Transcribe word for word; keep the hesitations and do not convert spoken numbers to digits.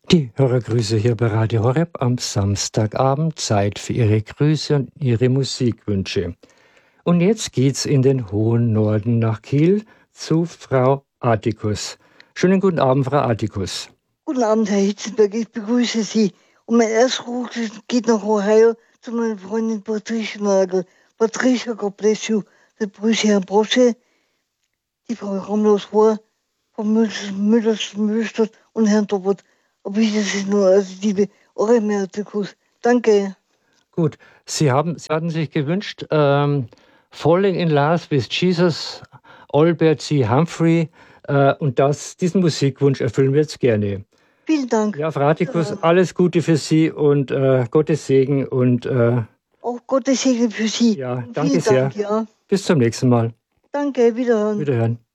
Die Hörergrüße hier bei Radio Horeb am Samstagabend. Zeit für Ihre Grüße und Ihre Musikwünsche. Und jetzt geht's in den hohen Norden nach Kiel zu Frau Attikus. Schönen guten Abend, Frau Attikus. Guten Abend, Herr Hitzenberg, ich begrüße Sie. Und mein erster Ruf geht nach Ohio zu meiner Freundin Patricia Nagel. Patricia, God bless you. Da begrüße ich Herrn Brosche, die Frau Ramlos Rohr, Frau Müllers Müllstadt und Herrn Doppert. Aber ich das ist nur als liebe Eure Attikus. Danke. Gut, Sie haben, Sie hatten sich gewünscht, ähm, Falling in Love with Jesus, Albert C. Humphrey, äh, und das, diesen Musikwunsch erfüllen wir jetzt gerne. Vielen Dank. Ja, Frau Attikus, ja. Alles Gute für Sie und äh, Gottes Segen und äh, auch Gottes Segen für Sie. Ja, und danke vielen sehr. Dank, ja. Bis zum nächsten Mal. Danke, wiederhören. Wiederhören.